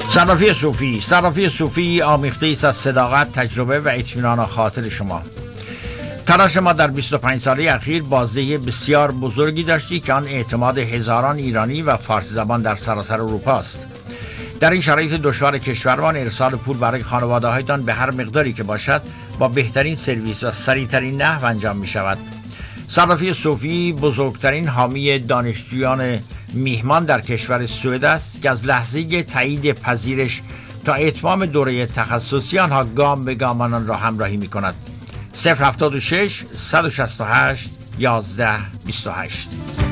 صرافی صوفی آمیخته است از صداقت، تجربه و اطمینان خاطر شما. تلاش ما در 25 ساله اخیر بازدهی بسیار بزرگی داشتی که آن اعتماد هزاران ایرانی و فارسی زبان در سراسر اروپا است. در این شرایط دشوار کشورمان ارسال پول برای خانواده‌هایتان به هر مقداری که باشد با بهترین سرویس و سریعترین نحو انجام می شود. صرافی صوفی بزرگترین حامی دانشجویان میهمان در کشور سوئد است که از لحظه تایید پذیرش تا اتمام دوره تخصصی آنها گام به گام آنان را همراهی می کند. 076 168 11 28.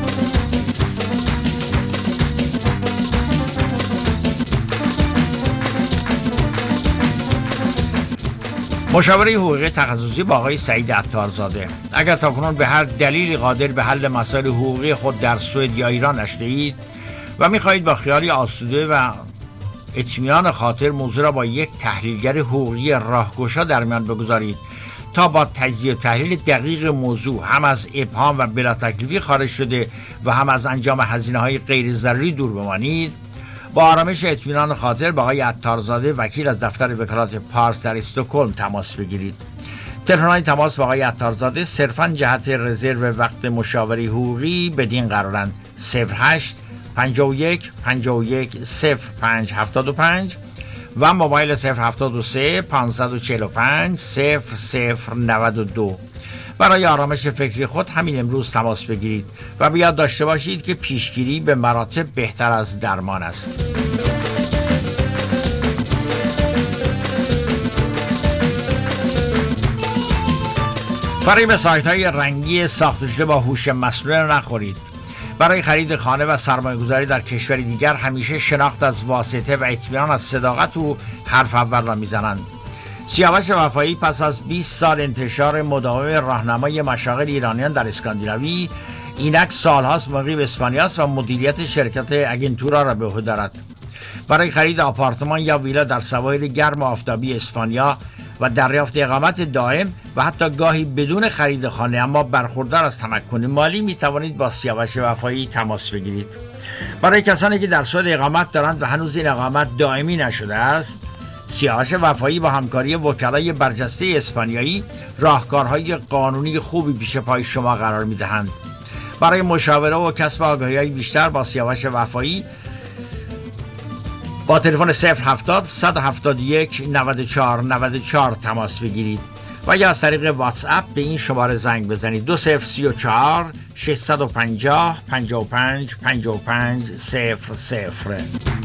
مشاوره حقوقی تخصصی با آقای سعید عطارزاده. اگر تاکنون به هر دلیلی قادر به حل مسائل حقوقی خود در سوئد یا ایران نشده‌اید و می‌خواهید با خیالی آسوده و اطمینان خاطر موضوع را با یک تحلیلگر حقوقی راهگشا در میان بگذارید تا با تجزیه و تحلیل دقیق موضوع هم از ابهام و بلا تکلیفی خارج شده و هم از انجام هزینه‌های غیر ضروری دور بمانید، با آرامش اطمینان خاطر با آقای عطارزاده وکیل از دفتر وکالت پارس در استکهلم تماس بگیرید. تلفن‌های تماس با آقای عطارزاده صرفاً جهت رزرو وقت مشاوره حقوقی بدین قرارند: 08 51 51 0575 و موبایل 073 545 0092. برای آرامش فکری خود همین امروز تماس بگیرید و به یاد داشته باشید که پیشگیری به مراتب بهتر از درمان است. فریب سایت‌های رنگی ساخته شده با هوش مصنوعی را نخورید. برای خرید خانه و سرمایه‌گذاری در کشوری دیگر همیشه شناخت از واسطه و اطمینان از صداقت او حرف اول را میزنند. سیاوش وفایی پس از 20 سال انتشار مداوم راهنمای مشاغل ایرانیان در اسکاندیناوی، اینک سالهاست مقیم اسپانیا است و مدیریت شرکت اگنتورا را به عهده دارد. برای خرید آپارتمان یا ویلا در سواحل گرم و آفتابی اسپانیا و دریافت اقامت دائم و حتی گاهی بدون خرید خانه اما برخوردار از تمکن مالی می توانید با سیاوش وفایی تماس بگیرید. برای کسانی که در سوئد اقامت دارند و هنوز این اقامت دائمی نشده است، سیاوش وفایی با همکاری وکلای برجسته اسپانیایی راهکارهای قانونی خوبی پیش پای شما قرار می دهند. برای مشاوره و کسب آگاهی بیشتر با سیاوش وفایی با تلفن 070 171 94 94 تماس بگیرید و یا از طریق واتس اپ به این شماره زنگ بزنید: 2034 650 55 55 00.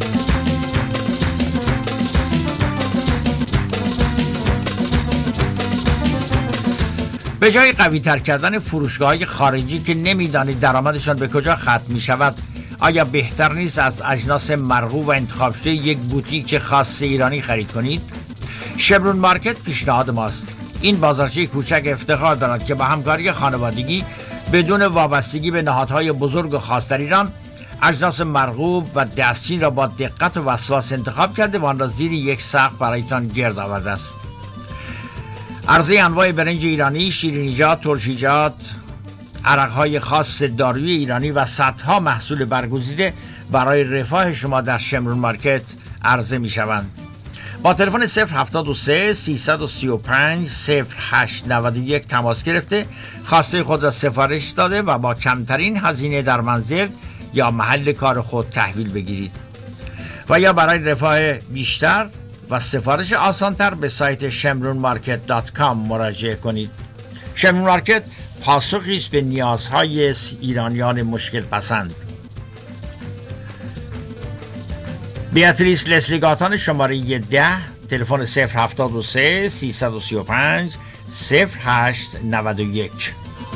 به جای قوی تر کردن فروشگاه‌های خارجی که نمیدانید درآمدشان به کجا ختم می شود، آیا بهتر نیست از اجناس مرغوب و انتخاب شده یک بوتیک خاص ایرانی خرید کنید؟ شمرون مارکت پیشنهاد ماست. این بازارچه کوچک افتخار دارد که با همکاری خانوادگی بدون وابستگی به نهادهای بزرگ و خاص در ایران اجناس مرغوب و دستچین را با دقت و وسواس انتخاب کرده و آن را زیر یک سقف برایتان گرد آورده است. عرضه انواع برنج ایرانی، شیرینیجات، ترشیجات، عرقهای خاص داروی ایرانی و صدها محصول برگزیده برای رفاه شما در شمرون مارکت عرضه می شوند. با تلفن 073 335 0891 تماس گرفته خواسته خود را سفارش داده و با کمترین هزینه در منزل یا محل کار خود تحویل بگیرید و یا برای رفاه بیشتر و سفارش آسانتر به سایت shemronmarket.com مراجعه کنید. شمرون مارکت پاسخی است به نیازهای ایرانیان مشکل پسند. بیاتریس لسلیگاتان شماره 10 تلفن 073 335 0891.